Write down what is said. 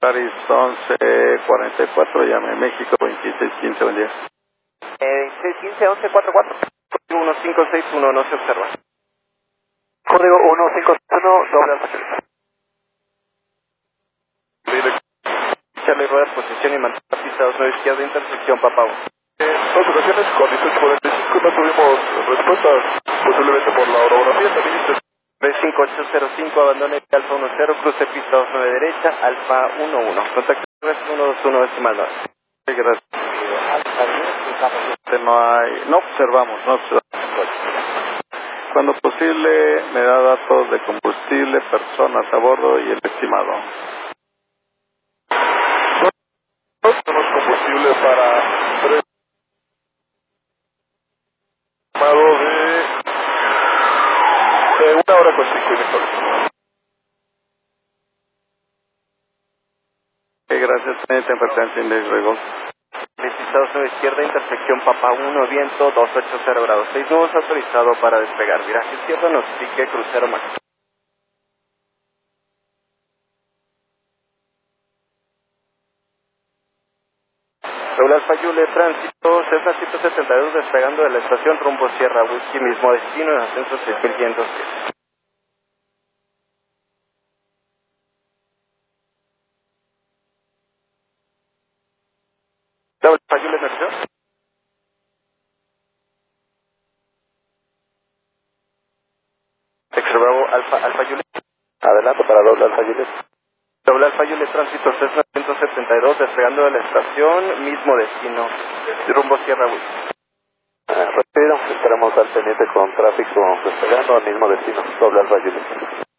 Paris 1144, llame México 2615, buen día. 2615 1144. Código 1561, no se observa. Código 1561, doble alfa. Charlie Rueda, posición y mantener pista 29 izquierda, intersección Papa 1. Dos ocasiones con 1845 no tuvimos respuestas, posiblemente por la orografía también. B5805, abandone Alfa 10, cruce pista 29 derecha, Alfa 11. Contacto 121 decimal 9. Gracias. No observamos. Cuando posible, me da datos de combustible, personas a bordo y el estimado. Tenemos combustible para 3. Estimado de 1 hora con 5 minutos. Gracias, temperatura index Rego. Pista 29 izquierda, intersección Papa 1, viento 280 grados 6 nudos, autorizado para despegar. Viraje izquierdo, notifique crucero máximo. Raúl Alfa Yule, tránsito, Cessna 172 despegando de la estación rumbo Sierra Whisky, mismo destino en ascenso 6500 pies. Raúl Alfa Yule, ¿me escuchó? Bravo, Alfa Yule. Adelante para doble alfa Yule. Doble Alfa Yule, tránsito Cessna 172 despegando de la estación, mismo destino, rumbo Sierra Whisky. Recibido, estaremos al pendiente con tráfico despegando al mismo destino, doble alfa Yule.